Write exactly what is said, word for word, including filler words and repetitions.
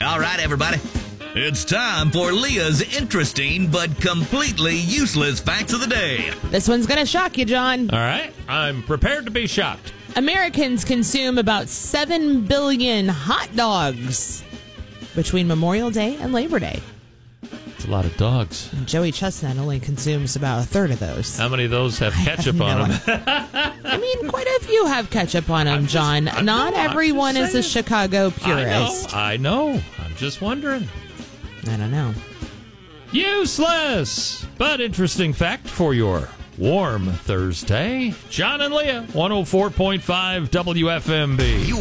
All right, everybody. It's time for Leah's interesting but completely useless facts of the day. This one's going to shock you, John. All right. I'm prepared to be shocked. Americans consume about seven billion hot dogs between Memorial Day and Labor Day. It's a lot of dogs. Joey Chestnut only consumes about a third of those. How many of those have ketchup I have on no them? I mean, quite a few have ketchup on them, I'm just- John. I Not know, I'm everyone just is a saying. Chicago I know. purist. I know. I'm just wondering. I don't know. Useless, but interesting fact for your warm Thursday. John and Leah, one oh four point five W F M B.